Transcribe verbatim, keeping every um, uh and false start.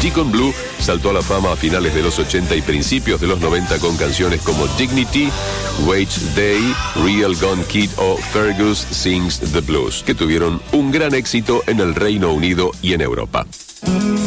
Deacon Blue saltó a la fama a finales de los ochenta y principios de los noventa con canciones como Dignity, Wage Day, Real Gun Kid o Fergus Sings the Blues, que tuvieron un gran éxito en el Reino Unido y en Europa.